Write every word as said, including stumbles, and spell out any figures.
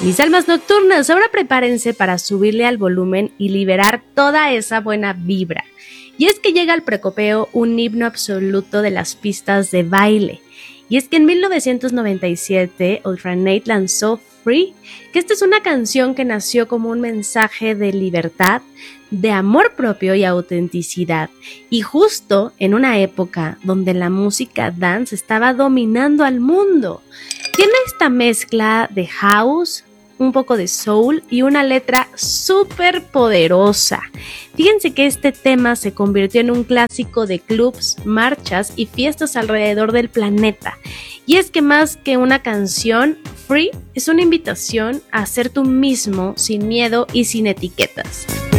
Mis almas nocturnas, ahora prepárense para subirle al volumen y liberar toda esa buena vibra. Y es que llega al precopeo un himno absoluto de las pistas de baile. Y es que en mil novecientos noventa y siete Ultranate lanzó Free, que esta es una canción que nació como un mensaje de libertad, de amor propio y autenticidad, y justo en una época donde la música dance estaba dominando al mundo. Tiene esta mezcla de house, un poco de soul y una letra súper poderosa. Fíjense que este tema se convirtió en un clásico de clubs, marchas y fiestas alrededor del planeta. Y es que más que una canción, Free es una invitación a ser tú mismo sin miedo y sin etiquetas.